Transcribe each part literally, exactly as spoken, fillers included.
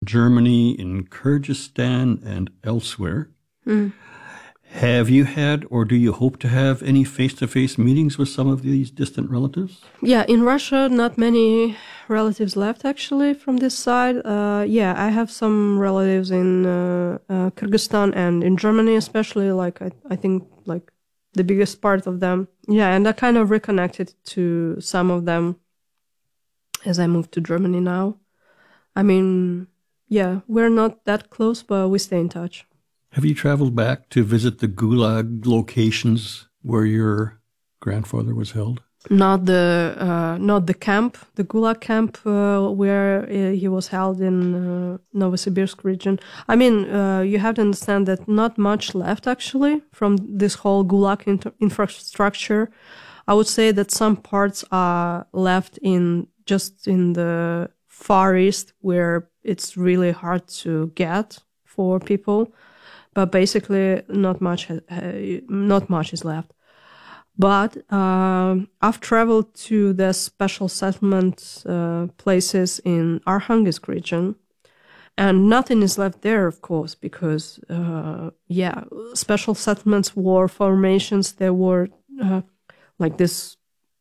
Germany, in Kyrgyzstan, and elsewhere. Mm. Have you had, or do you hope to have, any face-to-face meetings with some of these distant relatives? Yeah, in Russia, not many relatives left, actually, from this side. Uh, yeah, I have some relatives in uh, uh, Kyrgyzstan and in Germany, especially, like, I, I think, like, the biggest part of them. Yeah, and I kind of reconnected to some of them as I moved to Germany now. I mean, yeah, we're not that close, but we stay in touch. Have you traveled back to visit the Gulag locations where your grandfather was held? Not the uh, not the camp, the Gulag camp uh, where uh, he was held in uh, Novosibirsk region. I mean, uh, you have to understand that not much left actually from this whole Gulag inter- infrastructure. I would say that some parts are left in just in the Far East where it's really hard to get for people. But basically, not much, uh, not much is left. But uh, I've traveled to the special settlement uh, places in Arkhangelsk region, and nothing is left there, of course, because uh, yeah, special settlements were formations. There were uh, like this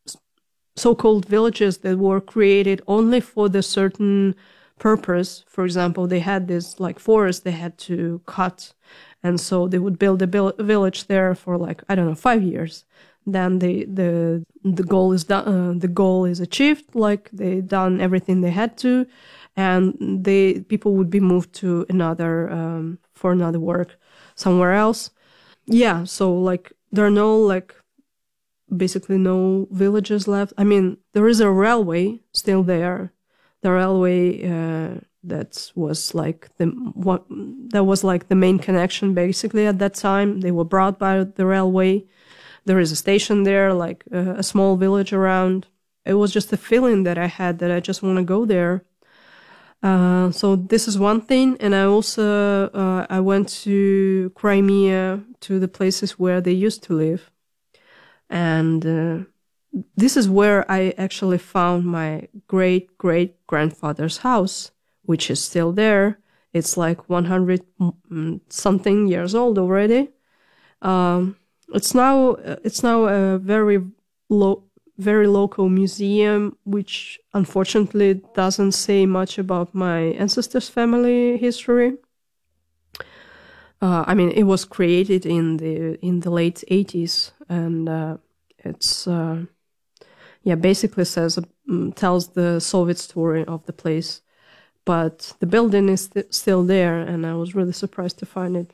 so-called villages that were created only for the certain purpose. For example, they had this like forest they had to cut. And so they would build a bil- village there for like, I don't know, five years. Then the the the goal is done. Uh, the goal is achieved. Like they done everything they had to, and they people would be moved to another um, for another work somewhere else. Yeah. So like there are no like basically no villages left. I mean, there is a railway still there. The railway. Uh, That was like the what that was like the main connection basically at that time. They were brought by the railway. There is a station there, like uh, a small village around. It was just a feeling that I had that I just want to go there. Uh, so this is one thing, and I also uh, I went to Crimea, to the places where they used to live, and uh, this is where I actually found my great great grandfather's house, which is still there. It's like one hundred something years old already. Um, it's now it's now a very low, very local museum, which unfortunately doesn't say much about my ancestors' family history. Uh, I mean, it was created in the in the late eighties, and uh, it's uh, yeah basically says um, tells the Soviet story of the place. But the building is st- still there, and I was really surprised to find it.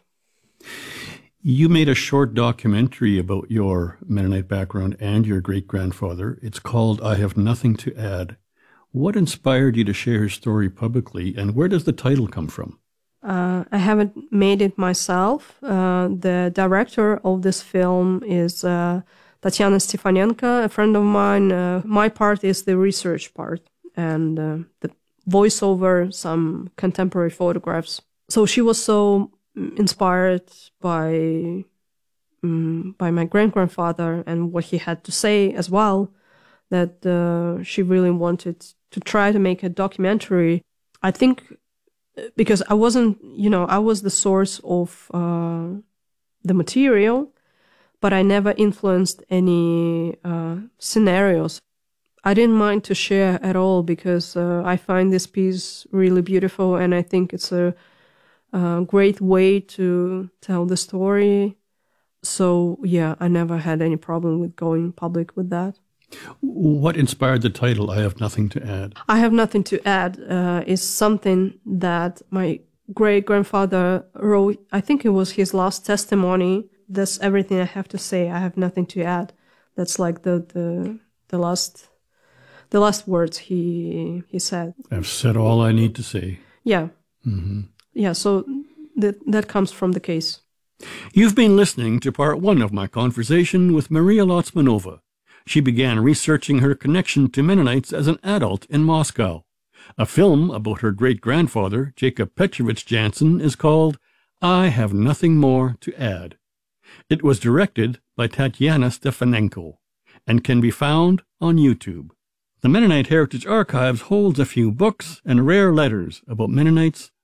You made a short documentary about your Mennonite background and your great-grandfather. It's called I Have Nothing to Add. What inspired you to share his story publicly, and where does the title come from? Uh, I haven't made it myself. Uh, the director of this film is uh, Tatiana Stefanenko, a friend of mine. Uh, my part is the research part, and uh, the voiceover, some contemporary photographs. So she was so inspired by um, by my great-grandfather and what he had to say as well, that uh, she really wanted to try to make a documentary. I think because I wasn't, you know, I was the source of uh, the material, but I never influenced any uh, scenarios. I didn't mind to share at all because uh, I find this piece really beautiful, and I think it's a, a great way to tell the story. So, yeah, I never had any problem with going public with that. What inspired the title, I Have Nothing to Add? I Have Nothing to Add uh, is something that my great-grandfather wrote. I think it was his last testimony. That's everything I have to say. I have nothing to add. That's like the the, the last... The last words he he said. I've said all I need to say. Yeah. Mm-hmm. Yeah, so that that comes from the case. You've been listening to part one of my conversation with Maria Lotsmanova. She began researching her connection to Mennonites as an adult in Moscow. A film about her great-grandfather, Jacob Petrovich Jansen, is called I Have Nothing More to Add. It was directed by Tatiana Stefanenko and can be found on YouTube. The Mennonite Heritage Archives holds a few books and rare letters about Mennonites